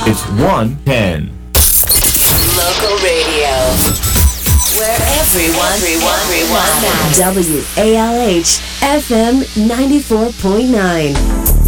It's 110. Local radio. Where everyone. WALH FM 94.9.